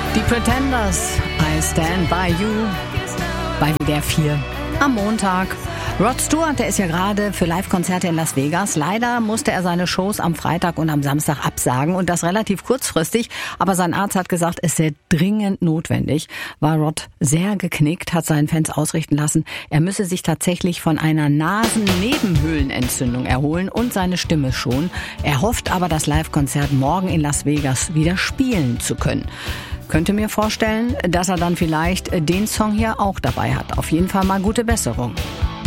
Die Pretenders, I Stand By You, bei WDR 4 am Montag. Rod Stewart, der ist ja gerade für Live-Konzerte in Las Vegas. Leider musste er seine Shows am Freitag und am Samstag absagen und das relativ kurzfristig. Aber sein Arzt hat gesagt, es sei dringend notwendig. War Rod sehr geknickt, hat seinen Fans ausrichten lassen, er müsse sich tatsächlich von einer Nasennebenhöhlenentzündung erholen und seine Stimme schonen. Er hofft aber, das Live-Konzert morgen in Las Vegas wieder spielen zu können. Könnte mir vorstellen, dass er dann vielleicht den Song hier auch dabei hat. Auf jeden Fall mal gute Besserung.